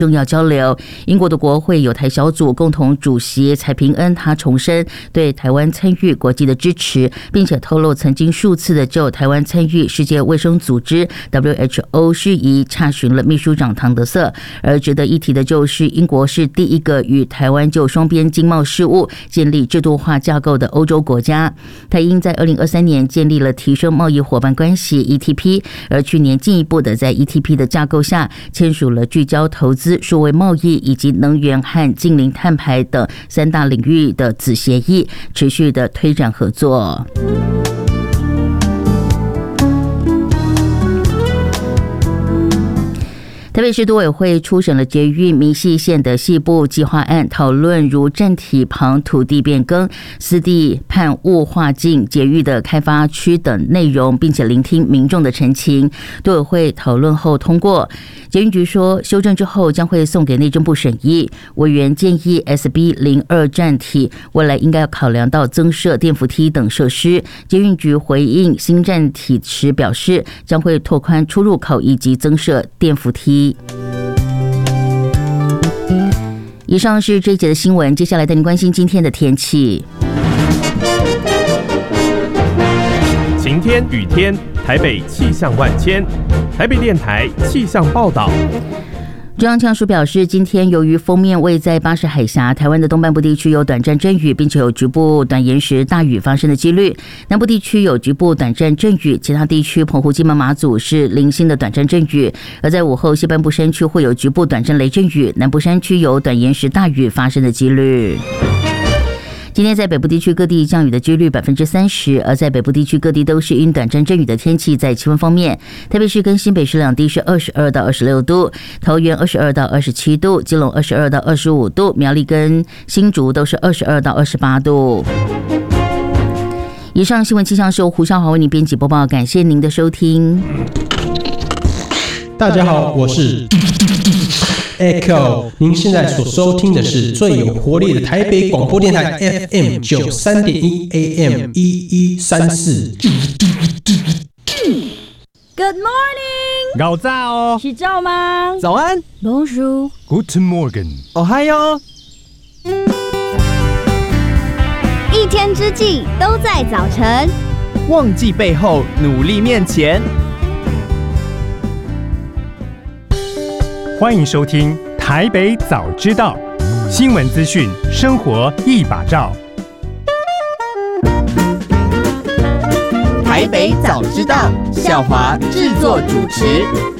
重要交流。英国的国会友台小组共同主席蔡平恩他重申对台湾参与国际的支持，并且透露曾经数次的就台湾参与世界卫生组织 WHO 事宜洽询了秘书长唐德瑟。而值得一提的就是，英国是第一个与台湾就双边经贸事务建立制度化架构的欧洲国家。台英在2023年建立了提升贸易伙伴关系 ETP， 而去年进一步的在 ETP 的架构下签署了聚焦投资、数位贸易以及能源和净零碳排等3大领域的子协议，持续的推展合作。台北市都委会初审了捷运民系线的细部计划案，讨论如站体旁土地变更、私地判物划境、捷运的开发区等内容，并且聆听民众的陈情。都委会讨论后通过。捷运局说，修正之后将会送给内政部审议。委员建议 SB02 站体未来应该要考量到增设电扶梯等设施。捷运局回应新站体时表示，将会拓宽出入口以及增设电扶梯。以上是这一节的新闻，接下来带您关心今天的天气。 晴天、雨天，台北气象万千。台北电台气象报道。 中央气象署表示，今天由于锋面位在巴士海峡，台湾的东半部地区有短暂阵雨，并且有局部短延时大雨发生的几率。南部地区有局部短暂阵雨，其他地区澎湖、金门、马祖是零星的短暂阵雨。而在午后，西半部山区会有局部短暂雷阵雨，南部山区有短延时大雨发生的几率。今天在北部地区各地降雨的几率30%，而在北部地区各地都是因短暂阵雨的天气。在气温方面，台北市跟新北市两地是22到26度，桃园22到27度，基隆22到25度，苗栗跟新竹都是22到28度。以上新闻气象是由胡少华为您编辑播报，感谢您的收听。 大家好，我是Echo， 您现在所收听的是最有活力的台北广播电台 FM 93.1 AM 1134。 Good morning， 早早是赵吗？ 早安 ，Bonjour，Good morning， 哦嗨哟。 一天之计都在早晨， 忘记背后，努力面前。欢迎收听台北早知道，新闻资讯，生活一把照。 台北早知道，笑华制作主持。